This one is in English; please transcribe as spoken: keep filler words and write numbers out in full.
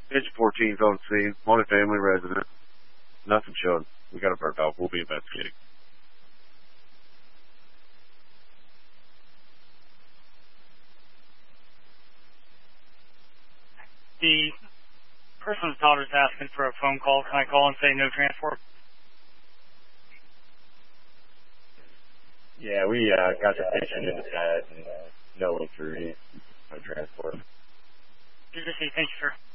Engine fourteen's on scene, multi-family resident. Nothing showing. We got a bird dog. We'll be investigating. The person's daughter's asking for a phone call. Can I call and say no transport? Yeah, we uh, got the patient in the pad and uh, no injuries, no transport. Thank you, sir.